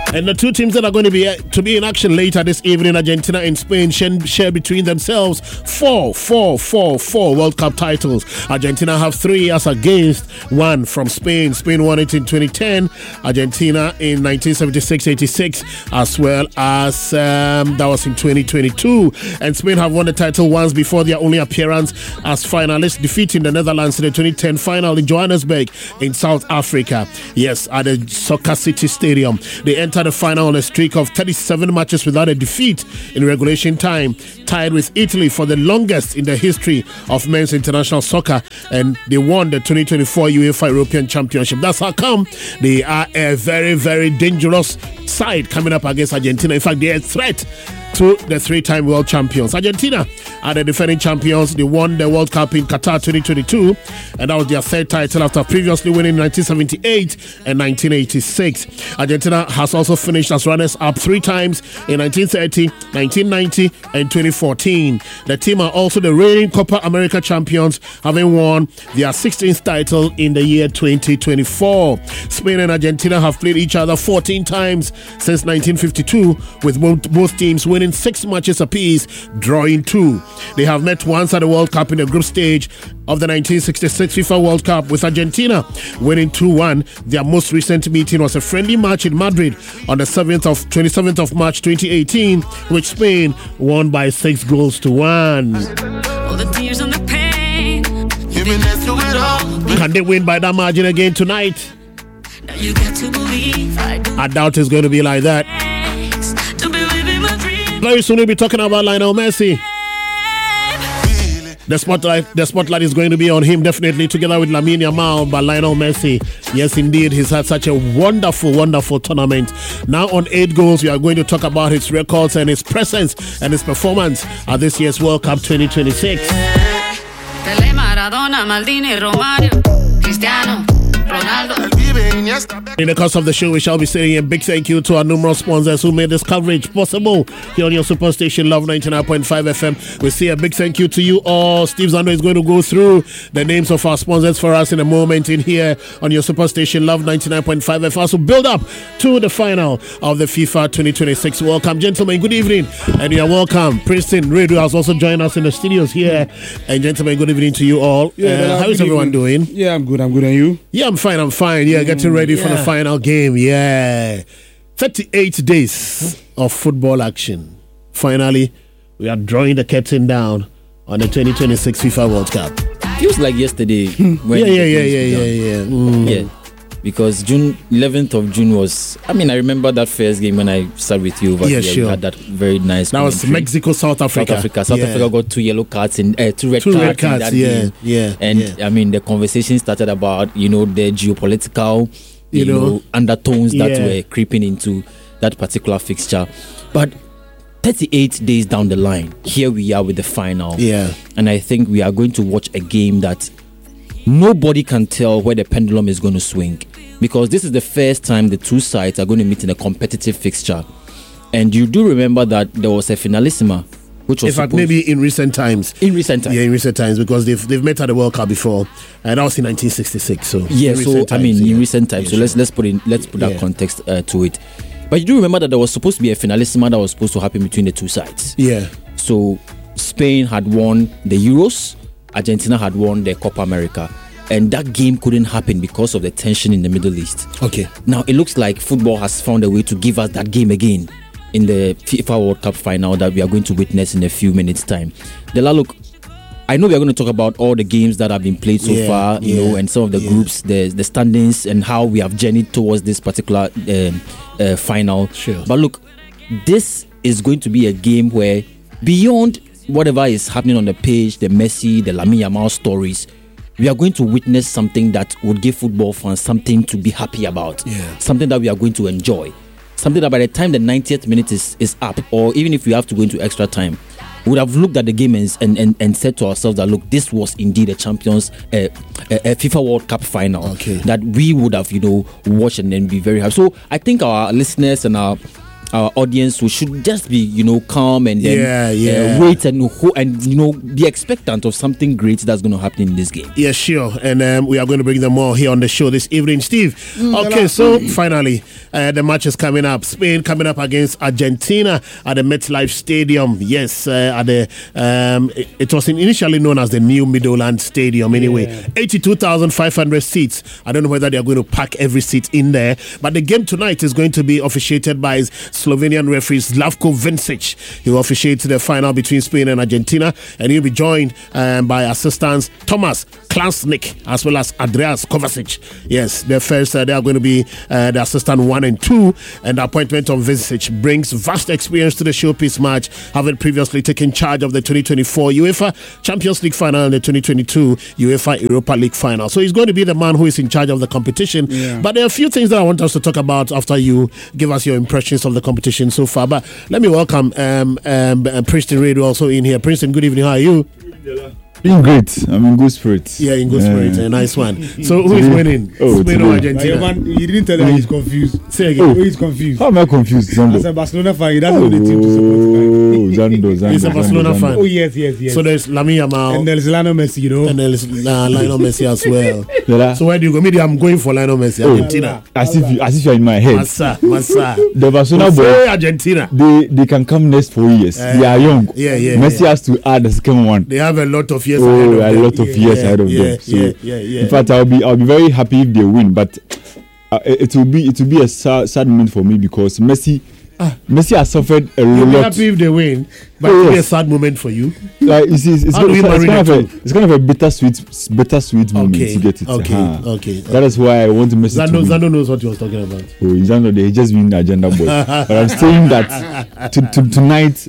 And the two teams that are going to be in action later this evening, Argentina and Spain, share between themselves four World Cup titles. Argentina have 3 as against 1 from Spain. Spain won it in 2010, Argentina in 1976-86, as well as that was in 2022. And Spain have won the title once before their only appearance as finalists, defeating the Netherlands in the 2010 final in Johannesburg in South Africa. Yes, at the Soccer City Stadium. They entered the final on a streak of 37 matches without a defeat in regulation time, tied with Italy for the longest in the history of men's international soccer, and they won the 2024 UEFA European Championship. That's how come they are a very, very dangerous side coming up against Argentina. In fact, they are a threat to the 3-time world champions. Argentina are the defending champions. They won the World Cup in Qatar 2022, and that was their 3rd title after previously winning in 1978 and 1986. Argentina has also finished as runners-up 3 times in 1930, 1990, and 2014. The team are also the reigning Copa America champions, having won their 16th title in the year 2024. Spain and Argentina have played each other 14 times since 1952, with both teams winning 6 matches apiece, drawing 2. They have met once at the World Cup in the group stage of the 1966 FIFA World Cup, with Argentina winning 2-1. Their most recent meeting was a friendly match in Madrid on the 27th of March 2018, which Spain won by 6 goals to 1. All the tears and the pain. Can they win by that margin again tonight? Now you got to believe I doubt it's going to be like that. to believe in my dream. Very soon we'll be talking about Lionel Messi. The spotlight is going to be on him, definitely, together with Lamine Yamal. But Lionel Messi, yes, indeed, he's had such a wonderful, wonderful tournament. Now on 8 goals, we are going to talk about his records and his presence and his performance at this year's World Cup 2026. Pelé, Maradona, Maldini, Romario, Cristiano, Ronaldo. In the course of the show, we shall be saying a big thank you to our numerous sponsors who made this coverage possible here on your superstation Love 99.5 FM. We say a big thank you to you all. Steve Zando is going to go through the names of our sponsors for us in a moment in here on your superstation Love 99.5 FM. So build up to the final of the FIFA 2026 World Cup. Gentlemen, good evening and you are welcome. Princeton Radio has also joined us in the studios here. And gentlemen, good evening to you all. How is everyone doing? Yeah, I'm good. And you? Yeah, I'm fine. Yeah, getting ready for the final game. Yeah. 38 days of football action. Finally, we are drawing the curtain down on the 2026 FIFA World Cup. Feels like yesterday. Yeah. Because 11th of June was, I remember that first game when I sat with you over here. Sure. We had that very nice That was Mexico, South Africa. South Africa got 2 yellow cards and 2 red cards in that game. And the conversation started about, the geopolitical, undertones that were creeping into that particular fixture. But 38 days down the line, here we are with the final. Yeah. And I think we are going to watch a game that nobody can tell where the pendulum is going to swing, because this is the first time the two sides are going to meet in a competitive fixture. And you do remember that there was a finalissima, which was in fact maybe in recent times. Yeah, in recent times, because they've met at the World Cup before, and that was in 1966. So in recent times. So let's put that context to it. But you do remember that there was supposed to be a finalissima that was supposed to happen between the two sides. Yeah. So Spain had won the Euros, Argentina had won the Copa America, and that game couldn't happen because of the tension in the Middle East. Okay. Now it looks like football has found a way to give us that game again in the FIFA World Cup final that we are going to witness in a few minutes' time. Dela, look, I know we are going to talk about all the games that have been played so far, and some of the groups, the standings, and how we have journeyed towards this particular final. Sure. But look, this is going to be a game where, beyond whatever is happening on the page, the Messi, the Lamine Yamal stories, we are going to witness something that would give football fans something to be happy about, something that we are going to enjoy, something that by the time the 90th minute is up, or even if we have to go into extra time, we would have looked at the game and said to ourselves that, look, this was indeed a champions a FIFA World Cup final that we would have watched and then be very happy. So I think our listeners and our our audience we should just be calm and then wait and be expectant of something great that's going to happen in this game. Yeah, sure. And we are going to bring them all here on the show this evening. Steve, okay, so finally the match is coming up. Spain coming up against Argentina at the MetLife Stadium. Yes, at the it was initially known as the New Meadowlands Stadium anyway. 82,500 seats. I don't know whether they are going to pack every seat in there, but the game tonight is going to be officiated by Slovenian referee Slavko Vincic. He will officiate the final between Spain and Argentina, and he'll be joined by assistants Thomas Klasnik as well as Andreas Kovacic. Yes, the first they are going to be the assistant 1 and 2, and the appointment of Vincic brings vast experience to the showpiece match, having previously taken charge of the 2024 UEFA Champions League final and the 2022 UEFA Europa League final. So he's going to be the man who is in charge of the competition. But there are a few things that I want us to talk about after you give us your impressions of the competition so far. But let me welcome Princeton Radio also in here. Princeton, good evening. How are you? Doing great. I'm in good spirits. Yeah, in good spirits. A nice one. So who is winning? Spain or Argentina? Man, you didn't tell that he's confused. Say again. He's confused. How am I confused, Zando? As a Barcelona fan, he doesn't know the team to support. Zando. He's a Barcelona fan. Oh, yes. So there's Lamine Yamal. And there's Lionel Messi, And there's Lionel Messi as well. So where do you go? Maybe I'm going for Lionel Messi, Argentina. As if you're in my head. Massa. The Barcelona boys, Argentina. they can come next 4 years. They are young. Messi has to add the second one. They have a lot of years ahead of them. So, in fact, I'll be very happy if they win. But it will be a sad moment for me because Messi has suffered a lot. You'll be happy if they win, but it'll be a sad moment for you. Like it's kind of a bittersweet moment to get it. Okay. That is why I want Messi to win. Zando knows what he was talking about. Zando, they just been the agenda boy. But I'm saying that tonight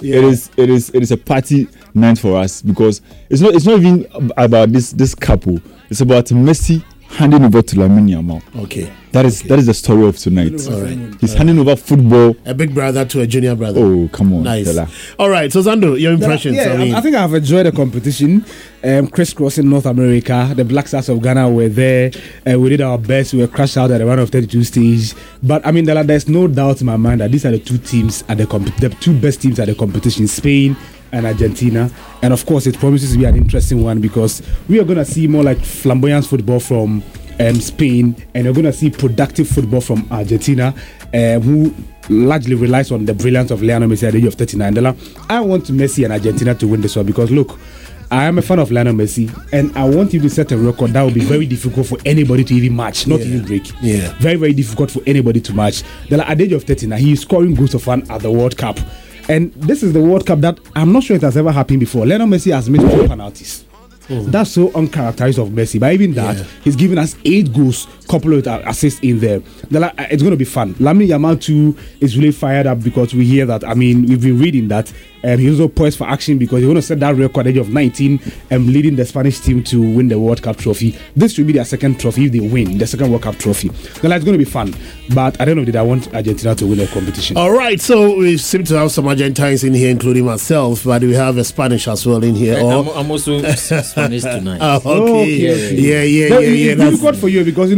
it is a party night for us because it's not even about this couple. It's about Messi handing over to Lamine Yamal. Okay. That is the story of tonight. All right. He's handing over football. A big brother to a junior brother. Oh, come on. Nice. Fella. All right. So Zando, your impressions. I think I've enjoyed the competition. Crisscrossing North America. The Black Stars of Ghana were there. We did our best. We were crashed out at the round of 32 stage. But I mean, there's no doubt in my mind that these are the two teams at the two best teams at the competition, Spain and Argentina. And of course, it promises to be an interesting one because we are going to see more like flamboyant football from Spain, and you're going to see productive football from Argentina, who largely relies on the brilliance of Lionel Messi at the age of 39. I want Messi and Argentina to win this one because look, I am a fan of Lionel Messi, and I want him to set a record that will be very difficult for anybody to even match, not even break. Yeah. Very, very difficult for anybody to match. At the age of 39, he is scoring goals of fun at the World Cup. And this is the World Cup that I'm not sure it has ever happened before. Lionel Messi has made 4 penalties. That's so uncharacteristic of Messi. But even that, he's given us 8 goals, couple of assists in there. It's going to be fun. Lamine Yamal too is really fired up because we hear that. I mean, we've been reading that he's also poised for action because he's going to set that record at the age of 19 and leading the Spanish team to win the World Cup trophy. This will be their second trophy if they win the second World Cup trophy. It's going to be fun. But I don't know if I want Argentina to win the competition. All right, so we seem to have some Argentines in here, including myself, but we have a Spanish as well in here. I'm also Spanish tonight. Okay. Yeah. That's difficult for you because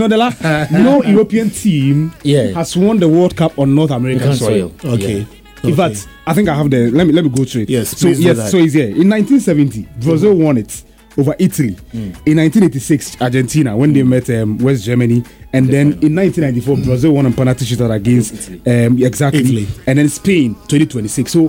no European team has won the World Cup on North American soil. Okay. In fact, I think I have the. Let me go through it. Yes. So it's here. In 1970, Brazil won it over Italy. In 1986, Argentina when they met West Germany, and then in 1994, Brazil won on penalty shootout against Italy, and then Spain 2026. So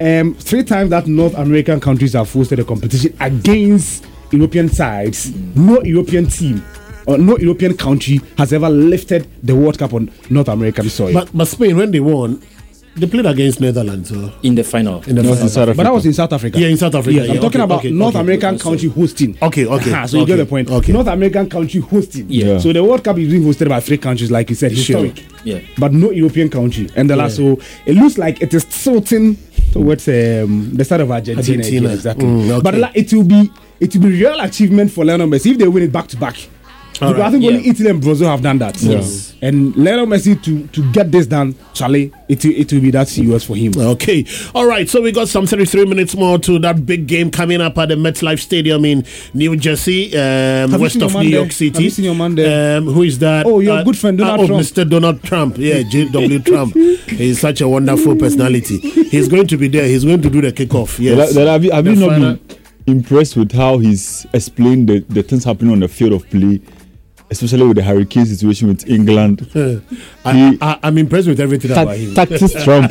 3 times that North American countries have hosted a competition against European sides. No European team or no European country has ever lifted the World Cup on North American soil. But Spain, when they won, they played against Netherlands in the final. But that was in South Africa. Yeah, in South Africa. I'm talking about North American country hosting. Okay. So you get the point. Okay. North American country hosting. Yeah. So the World Cup is being hosted by 3 countries, like you said, historic. Yeah. But no European country. And so it looks like it is tilting towards the side of Argentina. Again, exactly. Okay. But it will be real achievement for Lionel Messi if they win it back to back. Because I think Yeah. only Italy and Brazil have done that. Yes. And Lionel Messi to get this done, Charlie, it will be that serious for him. Okay. All right. So we got some 33 minutes more to that big game coming up at the MetLife Stadium in New Jersey, you west seen of your New man York there? City. Have you seen your man there? Who is that? Oh, your good friend, Donald Trump. Mr. Donald Trump. Yeah, J.W. Trump. He's such a wonderful personality. He's going to be there. He's going to do the kickoff. Yes. Have you The not final- been impressed with how he's explained the things happening on the field of play, especially with the hurricane situation with England? I'm impressed with everything about him. Tactics Trump.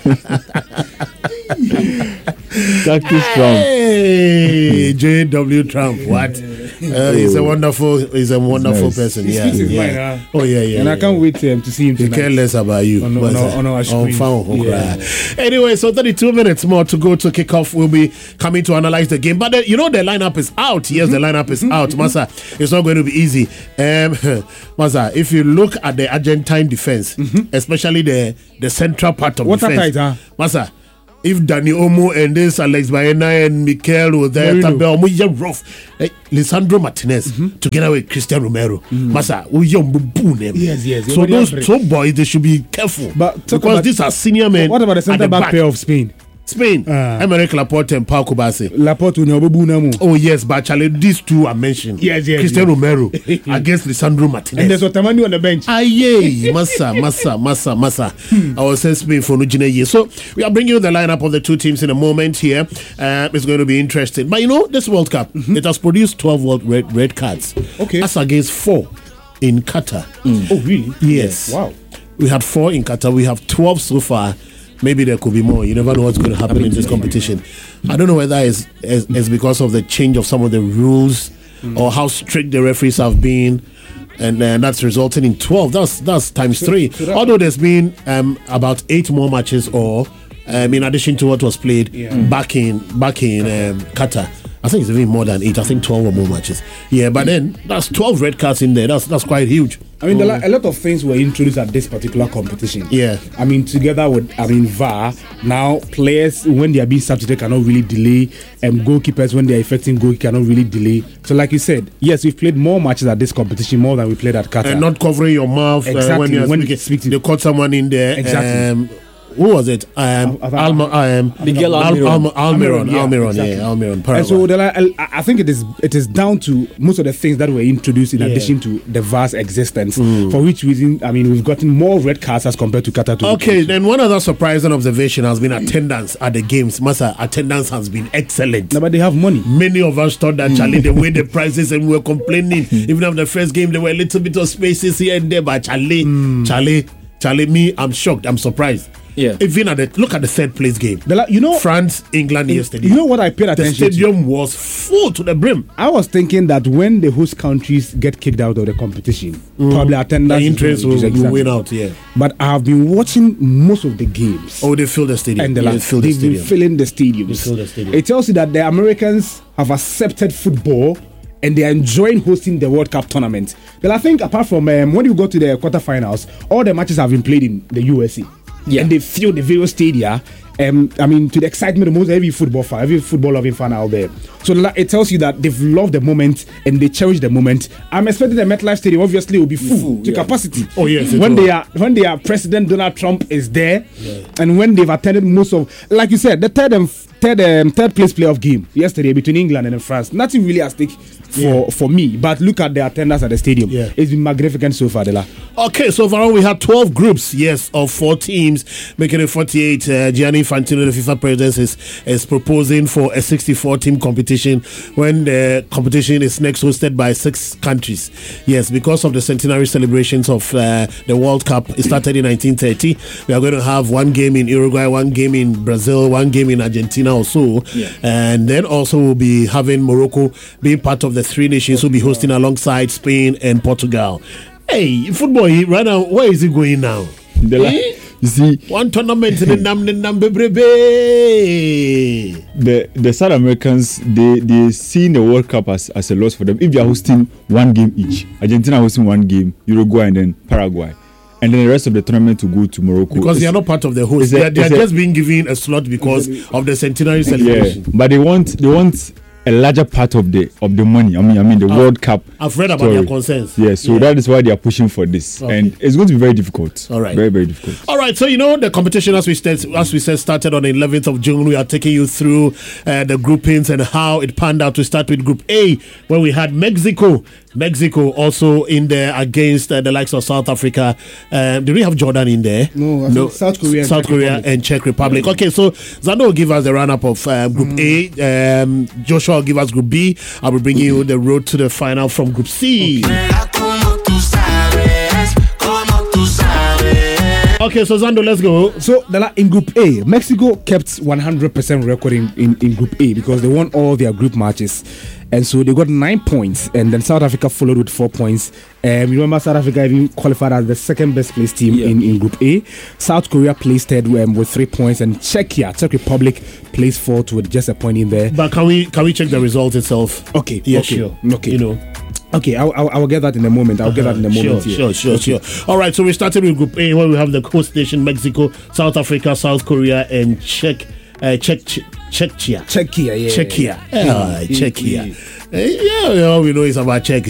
Tactics Trump. Hey, J.W. Trump. What? He's a wonderful nice. person. He Yeah. speaks his yeah. mind, huh? Oh yeah. And I can't wait to see him He tonight. care less about you. On our screen. Yeah. Anyway, so 32 minutes more to go to kick off. We'll be coming to analyze the game. But the lineup is out. Yes, the lineup is out. Masa, it's not going to be easy. Masa, if you look at the Argentine defense, especially the central part of Watertight, defense, Masa, if Dani Olmo and this Alex Baena and Mikel were there, Merino. rough. Lisandro Martinez together with Christian Romero. Masa, Yes. So those two boys, they should be careful. But talk because about- these are senior men. What about the at centre back pair of Spain? Spain? Emerick Laporte and Pau Kubasi. Laporte Unyobubunamu. Oh yes, but actually these two are mentioned. Yes. Christian Romero against Lisandro Martinez. And there's Otamendi on the bench. Aye, massa. I was saying Spain for Nujine. So we are bringing you the lineup of the two teams in a moment here. It's going to be interesting. But you know, this World Cup, it has produced 12 red cards. Okay. That's against 4 in Qatar. Oh, really? Yes. Wow. We had 4 in Qatar. We have 12 so far. Maybe there could be more. You never know what's going to happen in this competition. I don't know whether it's because of the change of some of the rules or how strict the referees have been, and that's resulting in 12. That's times 3. Although there's been about 8 more matches, or in addition to what was played back in Qatar. I think it's even more than 8. I think 12 or more matches. Yeah, but then that's 12 red cards in there. That's quite huge. I mean, a lot of things were introduced at this particular competition. Yeah. I mean, together with VAR, now players, when they are being substituted, cannot really delay. Goalkeepers, when they are effecting goal, cannot really delay. So, like you said, yes, we've played more matches at this competition, more than we played at Qatar. And not covering your mouth Exactly, when when you're you speaking. speak to- They caught someone in there. Exactly. Who was it? Miguel Almiron. Almiron, exactly. yeah, Almiron. And Paraguay. so I think it is down to most of the things that were introduced in addition to the VAR's existence, for which reason, I mean, we've gotten more red cards as compared to Qatar. Okay, then one other surprising observation has been attendance at the games. Masa, attendance has been excellent. No, but they have money. Many of us thought that Charlie, the way the prices, and we were complaining. Even after the first game, there were a little bit of spaces here and there, but Charlie, me, I'm shocked. I'm surprised. Yeah. Even look at the third place game. France, England yesterday. You know what I paid The attention to? stadium was full to the brim. I was thinking that when the host countries get kicked out of the competition, probably attendance The interest will exactly. win out, yeah. But I have been watching most of the games. Oh, they fill the stadium. And They they've fill the been stadium. filling the stadiums. They fill the stadium. It tells you that the Americans have accepted football and they are enjoying hosting the World Cup tournament. But I think apart from when you go to the quarterfinals, all the matches have been played in the USA. Yeah. And they fill the various stadia. I mean, to the excitement of most every football loving fan out there. So it tells you that they've loved the moment and they cherish the moment. I'm expecting the MetLife Stadium obviously will be full to capacity. Oh yes, it when will. they are President Donald Trump is there, and when they've attended most of, like you said, the third place playoff game yesterday between England and France. Nothing really at stake for me, but look at the attendance at the stadium. Yeah. It's been magnificent so far, Dela. Okay, so overall we had 12 groups, yes, of 4 teams, making it 48. Gianni Infantino, the FIFA president, is proposing for a 64-team competition when the competition is next hosted by 6 countries. Yes, because of the centenary celebrations of the World Cup. It started in 1930. We are going to have 1 game in Uruguay, 1 game in Brazil, 1 game in Argentina also. Yeah. And then also we'll be having Morocco being part of the 3 nations who will be hosting alongside Spain and Portugal. Hey, football right now, where is it going now? You see, One tournament in the number the South Americans, they see the World Cup as a loss for them. If they are hosting 1 game each, Argentina hosting 1 game, Uruguay and then Paraguay, and then the rest of the tournament to go to Morocco. because they are not part of the host. It's a- They are it's a- just being given a slot because of the centenary Yeah, celebration. but they want a larger part of the money. I mean the World Cup. I've read about story. their concerns. Yeah, so that is why they are pushing for this, and it's going to be very difficult. All right, very, very difficult. All right, so the competition as we said started on the 11th of June. We are taking you through the groupings and how it panned out. To start with Group A, where we had Mexico also in there against the likes of South Africa. Did we have Jordan in there? No. South Korea and Czech Republic. Okay, so Zando will give us the run-up of Group A. Joshua will give us Group B. I will bring you the road to the final from Group C. Okay, so Zando, let's go. So in Group A, Mexico kept 100% record in Group A because they won all their group matches. And so they got 9 points, and then South Africa followed with 4 points. Remember, South Africa even qualified as the second best placed team in Group A. South Korea placed third with 3 points, and Czech Republic placed fourth with just a point in there. But can we check the result itself? Okay. Yeah, okay. sure. Okay. Okay, I'll get that in a moment. Sure. All right, so we started with Group A, where we have the host nation Mexico, South Africa, South Korea, and Czechia. Czechia. Yeah, we know it's about Czechia.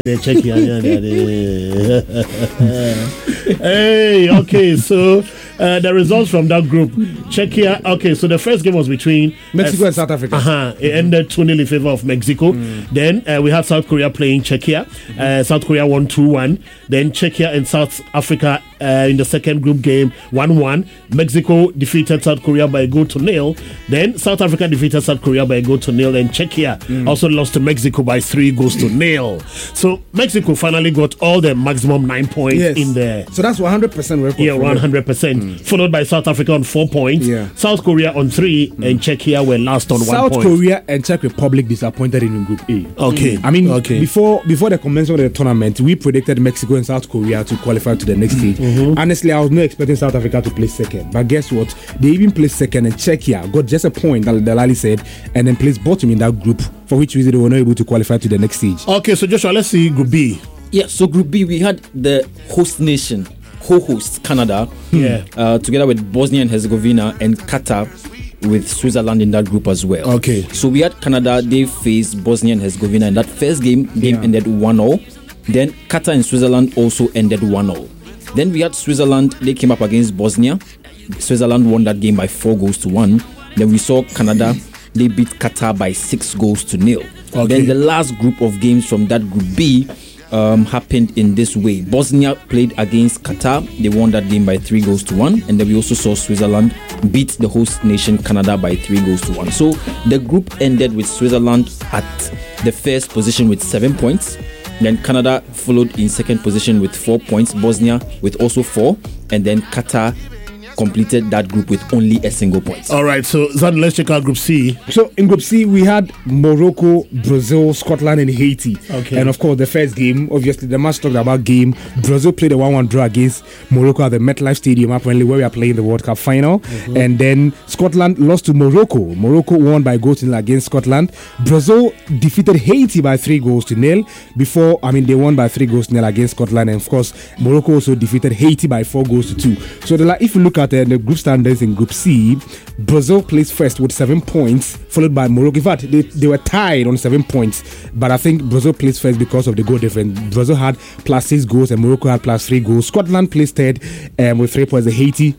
Hey, okay, so the results from that group, Czechia. Okay, so the first game was between Mexico and South Africa. It ended 2-0 in favor of Mexico. Then we had South Korea playing Czechia. South Korea won 2-1. Then Czechia and South Africa in the second group game 1-1. Mexico defeated South Korea by a goal to 0. Then South Africa defeated South Korea by a goal to 0. And Czechia also lost to Mexico by 3 goals to 0. So Mexico finally got all the maximum 9 points in there. So that's 100% record. Yeah, 100%. Followed by South Africa on 4 points. Yeah. South Korea on 3, and Czechia were last on 1 point. South Korea and Czech Republic disappointed in Group A. Okay. I mean, before the commencement of the tournament, we predicted Mexico and South Korea to qualify to the next stage. Honestly, I was not expecting South Africa to place second. But guess what? They even placed second, and Czechia got just a point, that Lali said, and then placed bottom in that group, for which reason they were not able to qualify to the next stage. Okay, so Joshua, let's see Group B. Yeah, so Group B, we had the host nation, co-host Canada, together with Bosnia and Herzegovina and Qatar, with Switzerland in that group as well. Okay. So we had Canada, they faced Bosnia and Herzegovina in that first game ended 1-0. Then Qatar and Switzerland also ended 1-0. Then we had Switzerland, they came up against Bosnia. Switzerland won that game by 4 goals to 1. Then we saw Canada, they beat Qatar by 6 goals to 0. Okay. Then the last group of games from that Group B happened in this way. Bosnia played against Qatar. They won that game by 3 goals to 1. And then we also saw Switzerland beat the host nation Canada by 3 goals to 1. So the group ended with Switzerland at the first position with 7 points. Then Canada followed in second position with 4 points. Bosnia with also 4. And then Qatar completed that group with only a single point. All right, so Zan, let's check out Group C. So in Group C, we had Morocco, Brazil, Scotland, and Haiti. Okay. And of course, the first game, obviously, the match talked about game. Brazil played a 1-1 draw against Morocco at the MetLife Stadium, apparently, where we are playing the World Cup final. And then Scotland lost to Morocco. Morocco won by goals to 0 against Scotland. Brazil defeated Haiti by 3 goals to 0. They won by 3 goals to 0 against Scotland. And of course, Morocco also defeated Haiti by 4 goals to 2. So if you look at the group standings in Group C, Brazil placed first with 7 points, followed by Morocco. In fact, they were tied on 7 points, but I think Brazil placed first because of the goal difference. Brazil had plus 6 goals and Morocco had plus 3 goals. Scotland placed third with 3 points. Haiti,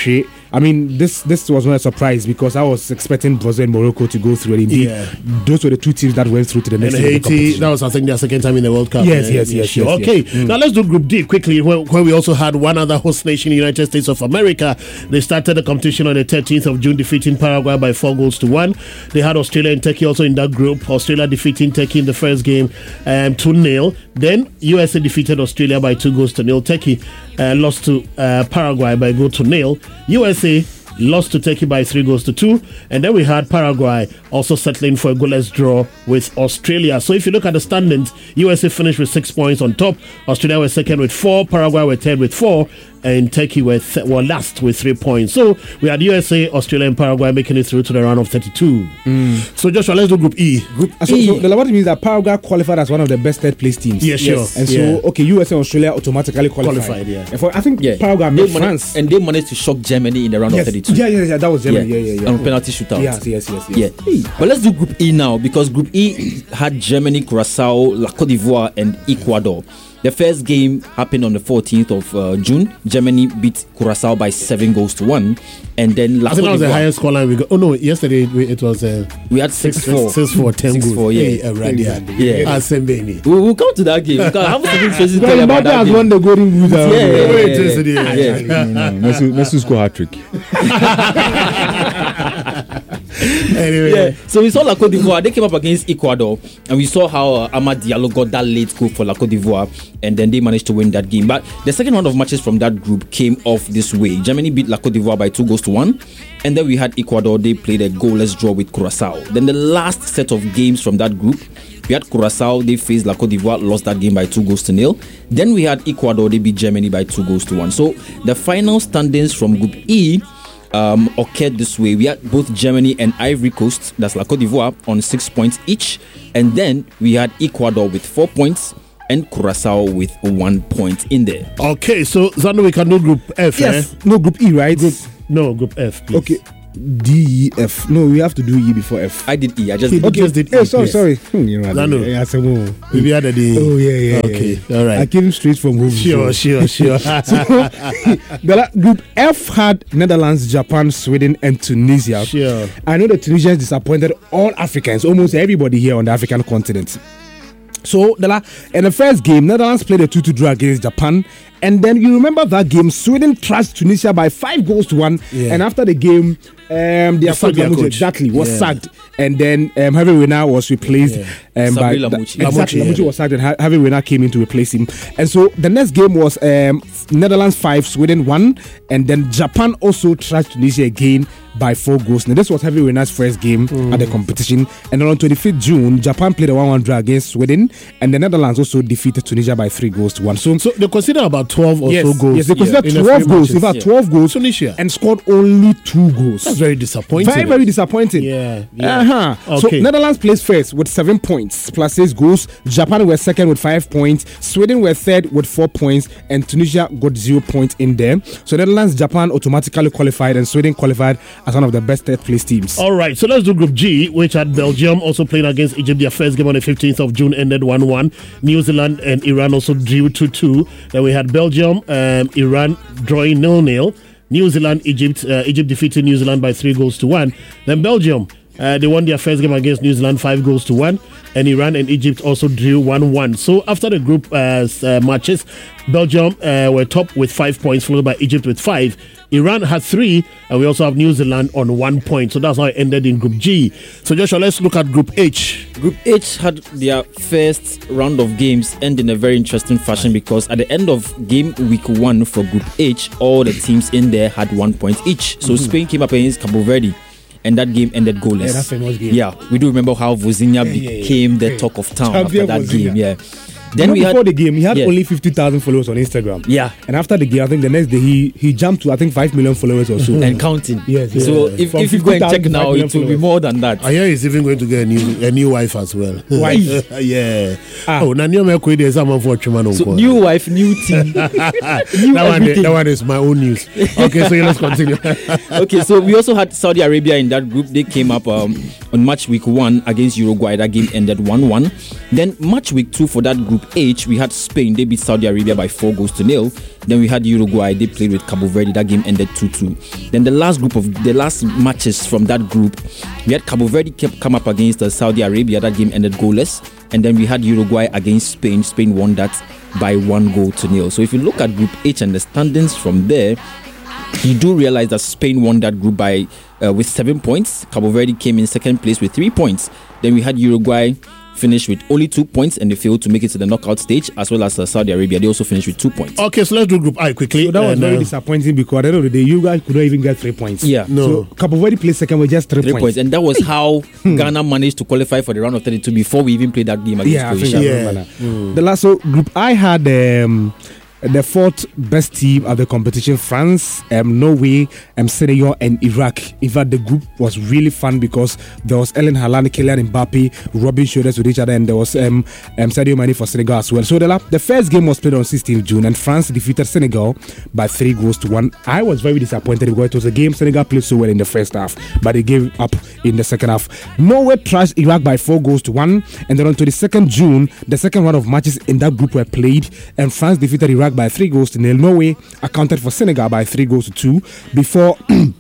this was not a surprise because I was expecting Brazil and Morocco to go through. And indeed, those were the 2 teams that went through to the next stage. Haiti, that was, I think, their second time in the World Cup. Yes. Okay, now let's do Group D quickly, where we also had one other host nation, United States of America. They started the competition on the 13th of June, defeating Paraguay by 4 goals to 1. They had Australia and Turkey also in that group. Australia defeating Turkey in the first game 2-0. Then USA defeated Australia by 2 goals to 0. Turkey lost to Paraguay by a goal to 0. USA lost to Turkey by 3 goals to 2. And then we had Paraguay also settling for a goalless draw with Australia. So if you look at the standings, USA finished with 6 points on top. Australia were second with 4. Paraguay were third with 4. and Turkey were last with 3 points. So we had USA, Australia, and Paraguay making it through to the round of 32. So Joshua, let's do Group E. So what it means that Paraguay qualified as one of the best third place teams. Yeah, sure. And so, USA and Australia automatically qualified. Yeah. And I think Paraguay made France. And they managed to shock Germany in the round of 32. Yeah, that was Germany. Yeah. On penalty shootout. Yes. Yeah. But let's do Group E now, because Group E had Germany, Curacao, La Côte d'Ivoire, and Ecuador. The first game happened on the 14th of June. Germany beat Curacao by 7-1. And then I think that was the highest scoreline we got. Oh, no, yesterday it was... we had 6-4. 6-4, 10 6-4, yeah. We'll come to that game. We'll have something specific to tell about that game. won the golden boot. Messi score hat-trick. Anyway, so we saw La Côte d'Ivoire. They came up against Ecuador, and we saw how Amad Diallo got that late goal for La Côte d'Ivoire, and then they managed to win that game. But the second round of matches from that group came off this way. Germany beat La Côte d'Ivoire by 2-1, and then we had Ecuador. They played a goalless draw with Curacao. Then the last set of games from that group, we had Curacao. They faced La Côte d'Ivoire, lost that game by 2-0. Then we had Ecuador. They beat Germany by 2-1. So the final standings from Group E occurred this way. We had both Germany and Ivory Coast, that's La Côte d'Ivoire, on 6 points each, and then we had Ecuador with 4 points and Curacao with 1 point in there. Okay, so Zano, we can do Group F. Yes. No, Group E, right? Group F, please. Okay. D, E, F. No, we have to do E before F. I did E. I just did just did E. Oh, sorry. Zano. Maybe had a D. Oh, yeah. Okay, all right. I came straight from home. Sure. Group F had Netherlands, Japan, Sweden, and Tunisia. Sure. I know the Tunisians disappointed all Africans, almost everybody here on the African continent. So, in the first game, Netherlands played a 2-2 draw against Japan. And then you remember that game, Sweden trashed Tunisia by 5-1. Yeah. And after the game, their coach was sacked. And then Hervé Renard was replaced by Lamouchi was sacked, and Hervé Renard came in to replace him. And so the next game was Netherlands 5, Sweden 1, and then Japan also trashed Tunisia again by 4 goals. Now this was Hervé Renard's first game at the competition. And then on 25th June, Japan played a 1-1 draw against Sweden, and the Netherlands also defeated Tunisia by 3-1. So they consider about 12 or so goals. Yes, they consider 12 goals. In fact, 12 goals, Tunisia, and scored only 2 goals. That's very disappointing. Very disappointing. Yeah. Okay. So Netherlands placed first with 7 points plus 6 goals. Japan were second with 5 points. Sweden were third with 4 points, and Tunisia got 0 points in there. So Netherlands, Japan automatically qualified, and Sweden qualified as one of the best third place teams. All right, so let's do Group G, which had Belgium also playing against Egypt. Their first game on the 15th of June ended 1-1. New Zealand and Iran also drew 2-2. Then we had Belgium, Iran drawing 0-0. New Zealand, Egypt defeated New Zealand by 3-1. Then Belgium, they won their first game against New Zealand 5-1, and Iran and Egypt also drew 1-1. So after the group matches, Belgium were top with 5 points, followed by Egypt with 5. Iran had 3, and we also have New Zealand on 1 point. So that's how it ended in Group G. So Joshua, let's look at Group H. Group H had their first round of games end in a very interesting fashion, because at the end of game week 1 for Group H, all the teams in there had 1 point each. So Spain came up against Cabo Verde, and that game ended goalless. Yeah, that's a famous game. Yeah, we do remember how Vozinha became the talk of town after that game. Yeah. Then before the game, he had only 50,000 followers on Instagram. Yeah. And after the game, I think the next day he jumped to 5 million followers or so. And counting. Yes. So if you go and check now, it will be more than that. I hear he's even going to get a new wife as well. Wife? Yeah. So new wife, new team. That one is my own news. Okay, so let's continue. Okay, so we also had Saudi Arabia in that group. They came up on match week 1 against Uruguay. That game ended 1-1. Then match week 2 for that group H, we had Spain. They beat Saudi Arabia by 4-0. Then we had Uruguay. They played with Cabo Verde. That game ended 2-2. Then the last matches from that group, we had Cabo Verde come up against Saudi Arabia. That game ended goalless. And then we had Uruguay against Spain. Spain won that by 1-0. So if you look at Group H and the standings from there, you do realize that Spain won that group by with 7 points. Cabo Verde came in second place with 3 points. Then we had Uruguay finished with only 2 points, and they failed to make it to the knockout stage, as well as Saudi Arabia. They also finished with 2 points. Okay, so let's do Group I quickly. So that was very disappointing, because at the end of the day, you guys could not even get 3 points. Yeah. No. So Cabo Verde played second with just 3 points. And that was how Ghana managed to qualify for the round of 32 before we even played that game against Croatia. The last Group I had the fourth best team of the competition: France, Norway, Senegal, and Iraq. In fact, the group was really fun because there was Erling Haaland, Kylian Mbappe, rubbing shoulders with each other, and there was Sadio Mane for Senegal as well. So the first game was played on 16th June, and France defeated Senegal by 3-1. I was very disappointed because it was a game Senegal played so well in the first half, but they gave up in the second half. Norway trashed Iraq by 4-1, and then on 22nd June, the second round of matches in that group were played, and France defeated Iraq by 3-0. Norway accounted for Senegal by 3-2 before.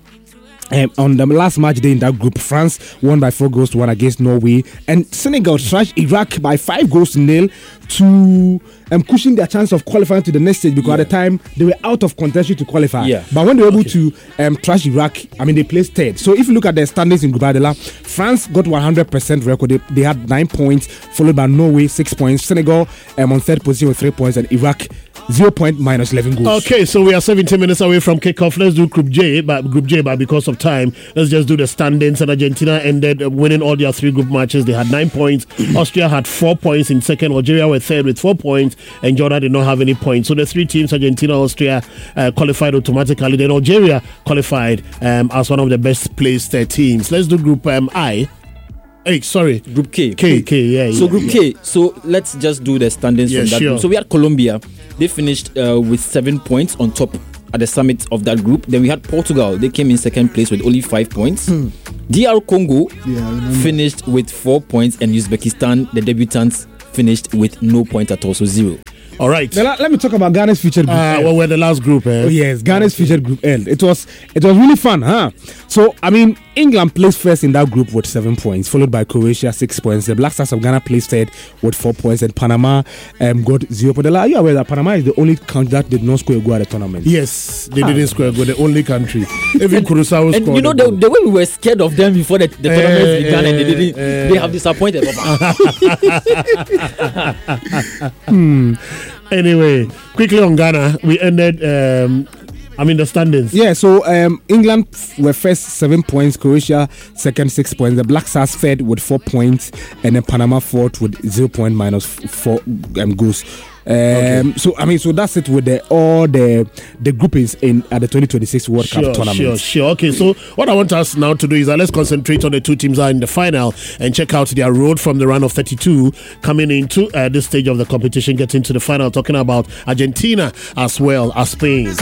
On the last match day in that group, France won by 4-1 against Norway, and Senegal trashed Iraq by 5-0 to cushion their chance of qualifying to the next stage, because at the time they were out of contention to qualify. But when they were able to trash Iraq, I mean, they placed third. So if you look at their standings in Group Adela, France got 100% record. They had 9 points, followed by Norway 6 points, Senegal on third position with 3 points, and Iraq 0 point minus 11 goals. Okay, so we are 17 minutes away from kickoff. Let's do Group J, but because of time, let's just do the standings. And Argentina ended winning all their 3 group matches. They had 9 points. Austria had 4 points in second. Algeria were third with 4 points, and Jordan did not have any points. So the 3 teams, Argentina, Austria, qualified automatically. Then Algeria qualified as one of the best placed teams. Let's do Group I. Hey, sorry. Group K. So Group K. So let's just do the standings from that group. So we had Colombia. They finished with 7 points on top at the summit of that group. Then we had Portugal. They came in second place with only 5 points. DR Congo finished with 4 points, and Uzbekistan, the debutants, finished with no point at all, so 0. All right. Now, let me talk about Ghana's featured group. Well, we're the last group. Oh, yes, Ghana's featured group L. It was really fun, huh? So, I mean, England placed first in that group with 7 points, followed by Croatia 6 points. The Black Stars of Ghana placed third with 4 points, and Panama got 0 points. Are you aware that Panama is the only country that did not score a goal at the tournament? Yes, they didn't score a goal. The only country. Even Curacao scored. And you know the way we were scared of them before the tournament began, and they have disappointed. Anyway, quickly on Ghana, we ended. The standings. Yeah, so England were first 7 points, Croatia second 6 points, the Black Stars third with 4 points, and then Panama fourth with 0 point minus 4 goals. So that's it with all the groupings in at the 2026 World Cup tournament. Sure. Okay, so what I want us now to do is let's concentrate on the 2 teams that are in the final and check out their road from the round of 32 coming into this stage of the competition, getting to the final. Talking about Argentina as well as Spain.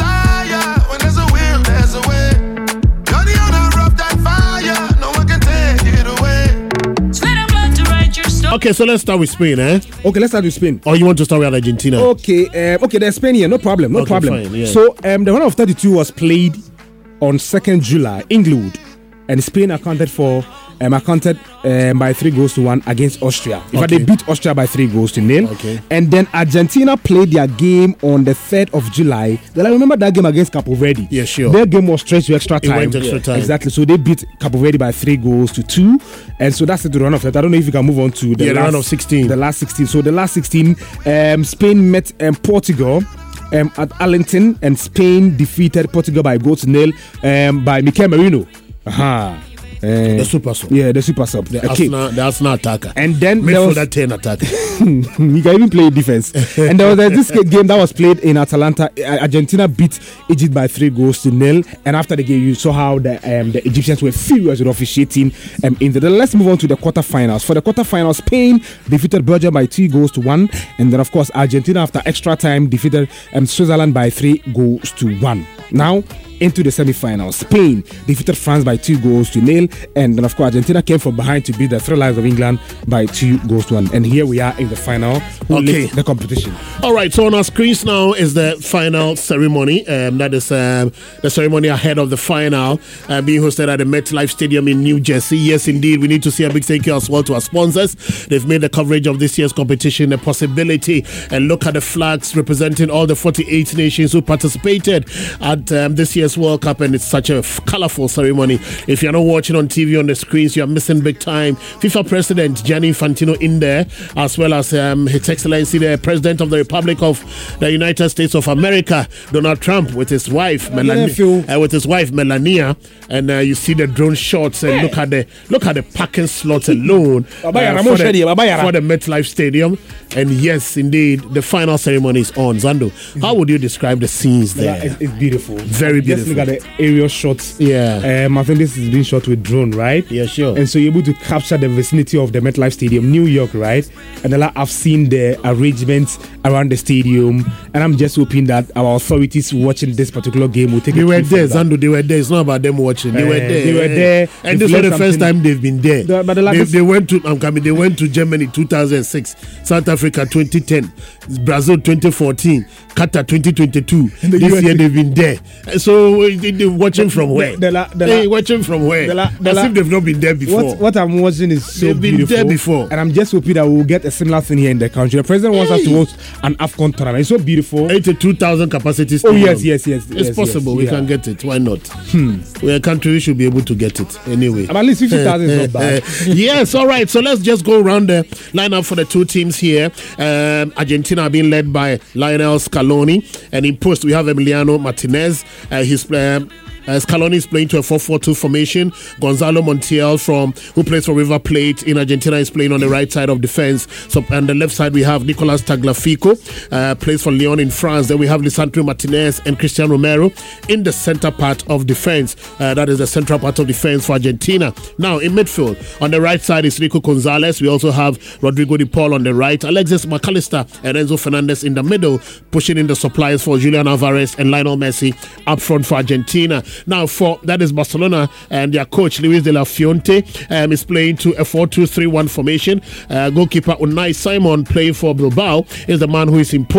Okay, so let's start with Spain, Okay, let's start with Spain. Or you want to start with Argentina? Okay, there's Spain here, no problem. Fine, yeah. So, the round of 32 was played on 2nd July, Inglewood, and Spain accounted by 3-1 against Austria. In fact, they beat Austria by 3-0. Okay. And then Argentina played their game on the 3rd of July. Then I remember that game against Capo Verde. Yeah, sure. Their game was stretched to extra time. It went extra time. Exactly. So they beat Capo Verde by 3-2. And so that's the run of that. I don't know if you can move on to the round of 16. The last 16. So the last 16, Spain met Portugal at Arlington, and Spain defeated Portugal by 0-0 by Mikel Merino. The super sub. Yeah, the super sub. The Arsenal attacker. And then midfielder 10 attacker. He can even play defense. And there was this game that was played in Atalanta. Argentina beat Egypt by 3-0. And after the game, you saw how the Egyptians were furious with officiating. Let's move on to the quarterfinals. For the quarterfinals, Spain defeated Belgium by 2-1. And then, of course, Argentina, after extra time, defeated Switzerland by 3-1. Now, into the semi-finals, Spain defeated France by 2-0. And then, of course, Argentina came from behind to beat the Three Lions of England by 2-1. And here we are in the final. The competition. All right, so on our screens now is the final ceremony. That is the ceremony ahead of the final being hosted at the MetLife Stadium in New Jersey. Yes, indeed, we need to say a big thank you as well to our sponsors. They've made the coverage of this year's competition a possibility. And look at the flags representing all the 48 nations who participated at this year's this World Cup, and it's such a colorful ceremony. If you're not watching on TV on the screens, you're missing big time. FIFA President Gianni Infantino in there, as well as His Excellency the President of the Republic of the United States of America, Donald Trump, with his wife Melania, and you see the drone shots, and look at the parking slots alone for the MetLife Stadium. And yes, indeed, the final ceremony is on. Zando, how would you describe the scenes there? It's beautiful. Very beautiful. Just look at the aerial shots. Yeah. I think this is being shot with drone, right? Yeah, sure. And so you're able to capture the vicinity of the MetLife Stadium, New York, right? And I've seen the arrangements around the stadium, and I'm just hoping that our authorities watching this particular game will take. They were there, Zando. They were there. It's not about them watching. They were there. They were there. And this was the first time they've been there. They went to. They went to Germany 2006, South Africa 2010, Brazil 2014, Qatar 2022. This year they've been there. So they're watching from where? Watching from where? As if they've not been there before. What I'm watching is so they've beautiful. been there before, and I'm just hoping that we'll get a similar thing here in the country. The president wants us to host an AFCON tournament. It's so beautiful. 82,000 capacity stadium. Oh yes. It's possible. We can get it. Why not? We're a country. We should be able to get it anyway. At least 50,000 is not bad. Yes. All right. So let's just go around the lineup for the two teams here. Argentina being led by Lionel Scaloni, and in post we have Emiliano Martinez. Scaloni is playing to a 4-4-2 formation. Gonzalo Montiel, who plays for River Plate in Argentina, is playing on the right side of defense. So on the left side we have Nicolas Tagliafico, plays for Lyon in France. Then we have Lisandro Martinez and Cristian Romero in the center part of defense. That is the central part of defense for Argentina. Now in midfield, on the right side is Rico Gonzalez. We also have Rodrigo de Paul on the right, Alexis McAllister and Enzo Fernandez in the middle, pushing in the supplies for Julian Alvarez and Lionel Messi up front for Argentina. Now, that is Barcelona, and their coach Luis de la Fuente is playing to a 4-2-3-1 formation. Goalkeeper Unai Simon, playing for Bilbao, is the man who is imposed